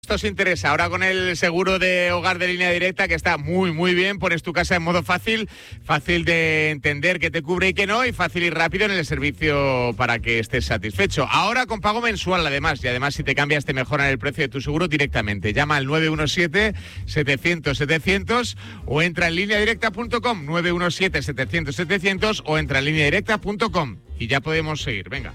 Esto os interesa. Ahora con el seguro de hogar de Línea Directa, que está muy bien, pones tu casa en modo fácil de entender qué te cubre y qué no, y fácil y rápido en el servicio para que estés satisfecho. Ahora con pago mensual además, y además si te cambias te mejoran el precio de tu seguro directamente. Llama al 917-700-700 o entra en lineadirecta.com, 917-700-700 o entra en lineadirecta.com y ya podemos seguir. Venga.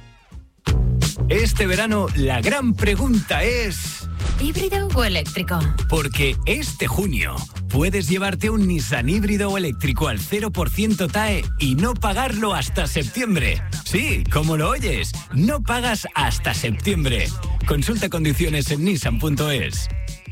Este verano la gran pregunta es... ¿híbrido o eléctrico? Porque este junio puedes llevarte un Nissan híbrido o eléctrico al 0% TAE y no pagarlo hasta septiembre. Sí, como lo oyes, no pagas hasta septiembre. Consulta condiciones en nissan.es.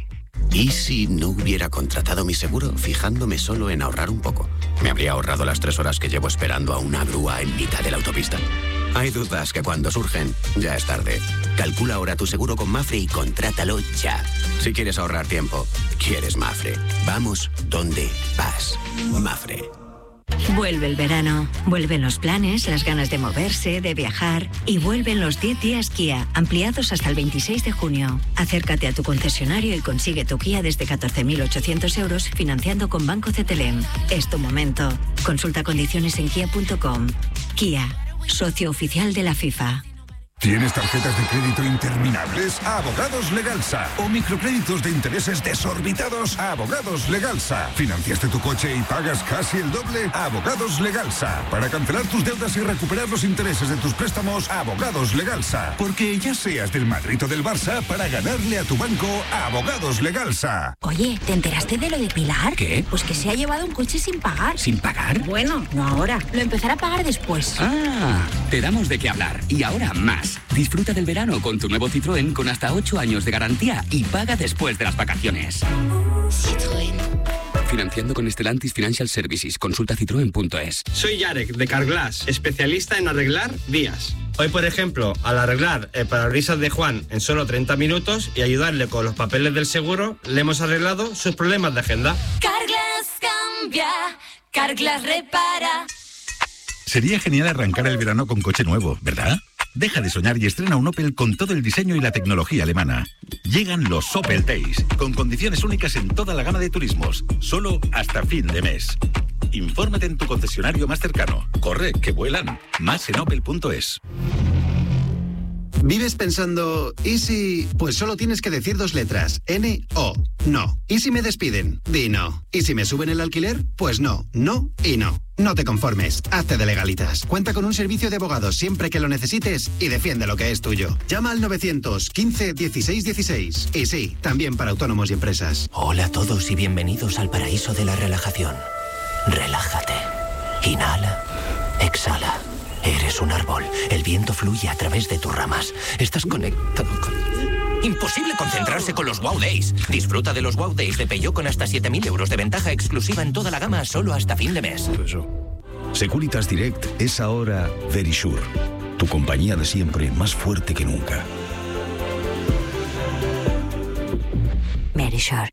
¿Y si no hubiera contratado mi seguro fijándome solo en ahorrar un poco? Me habría ahorrado las 3 horas que llevo esperando a una grúa en mitad de la autopista. Hay dudas que cuando surgen, ya es tarde. Calcula ahora tu seguro con Mapfre y contrátalo ya. Si quieres ahorrar tiempo, quieres Mapfre. Vamos donde vas. Mapfre. Vuelve el verano, vuelven los planes, las ganas de moverse, de viajar y vuelven los 10 días Kia, ampliados hasta el 26 de junio. Acércate a tu concesionario y consigue tu Kia desde 14.800 euros financiando con Banco CTLM. Es tu momento. Consulta condiciones en kia.com. Kia, socio oficial de la FIFA. ¿Tienes tarjetas de crédito interminables? Abogados Legalsa. ¿O microcréditos de intereses desorbitados? Abogados Legalsa. ¿Financiaste tu coche y pagas casi el doble? Abogados Legalsa. Para cancelar tus deudas y recuperar los intereses de tus préstamos, Abogados Legalsa. Porque ya seas del Madrid o del Barça, para ganarle a tu banco, Abogados Legalsa. Oye, ¿te enteraste de lo de Pilar? ¿Qué? Pues que se ha llevado un coche sin pagar. ¿Sin pagar? Bueno, no ahora. Lo empezará a pagar después. Ah, te damos de qué hablar. Y ahora más. Disfruta del verano con tu nuevo Citroën con hasta 8 años de garantía y paga después de las vacaciones. Citroën. Financiando con Stellantis Financial Services. Consulta citroen.es. Soy Yarek, de Carglass, especialista en arreglar vías. Hoy, por ejemplo, al arreglar el parabrisas de Juan en solo 30 minutos y ayudarle con los papeles del seguro, le hemos arreglado sus problemas de agenda. Carglass cambia, Carglass repara. Sería genial arrancar el verano con coche nuevo, ¿verdad? Deja de soñar y estrena un Opel con todo el diseño y la tecnología alemana. Llegan los Opel Days, con condiciones únicas en toda la gama de turismos, solo hasta fin de mes. Infórmate en tu concesionario más cercano. Corre, que vuelan. Más en opel.es. ¿Vives pensando, ¿y si...? Pues solo tienes que decir 2 letras, N-O, no. ¿Y si me despiden? Di no. ¿Y si me suben el alquiler? Pues no, no y no. No te conformes, hazte de Legalitas. Cuenta con un servicio de abogados siempre que lo necesites y defiende lo que es tuyo. Llama al 915 16 16. Y sí, también para autónomos y empresas. Hola a todos y bienvenidos al paraíso de la relajación. Relájate. Inhala. Exhala. Eres un árbol. El viento fluye a través de tus ramas. Estás conectado con... Imposible concentrarse con los Wow Days. Disfruta de los Wow Days de Peugeot con hasta 7.000 euros de ventaja exclusiva en toda la gama solo hasta fin de mes. Securitas Direct es ahora Verisure. Tu compañía de siempre, más fuerte que nunca. Verisure.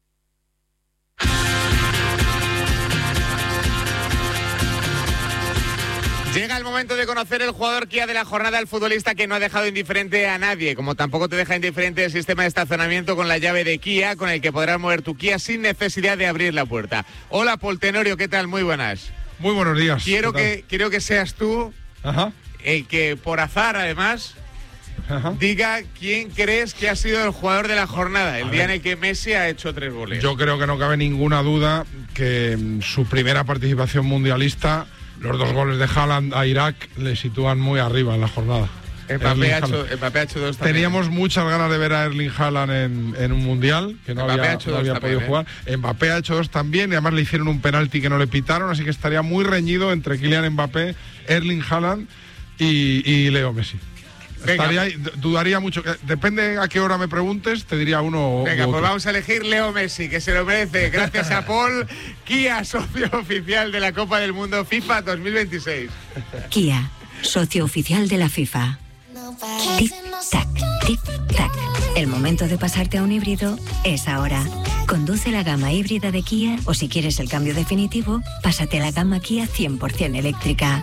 Llega el momento de conocer el jugador Kia de la jornada, el futbolista que no ha dejado indiferente a nadie, como tampoco te deja indiferente el sistema de estacionamiento con la llave de Kia, con el que podrás mover tu Kia sin necesidad de abrir la puerta. Hola, Paul Tenorio, ¿qué tal? Muy buenas. Muy buenos días. Quiero que seas tú el que, por azar, además, diga quién crees que ha sido el jugador de la jornada, el día en el que Messi ha hecho 3 goles. Yo creo que no cabe ninguna duda que su primera participación mundialista... Los 2 goles de Haaland a Irak le sitúan muy arriba en la jornada. Mbappé ha hecho 2 también. Teníamos muchas ganas de ver a Erling Haaland en un mundial, que no había podido jugar. Mbappé ha hecho 2 también, y además le hicieron un penalti que no le pitaron, así que estaría muy reñido entre Kylian Mbappé, Erling Haaland y Leo Messi. Dudaría mucho. Depende a qué hora me preguntes, te diría uno. Venga, pues vamos a elegir Leo Messi, que se lo merece. Gracias a Paul. Kia, socio oficial de la Copa del Mundo FIFA 2026. Kia, socio oficial de la FIFA. Tic-tac, tic-tac. El momento de pasarte a un híbrido es ahora. Conduce la gama híbrida de Kia o si quieres el cambio definitivo, pásate a la gama Kia 100% eléctrica.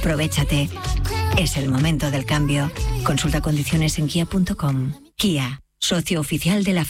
Aprovechate. Es el momento del cambio. Consulta condiciones en kia.com. Kia. socio oficial de la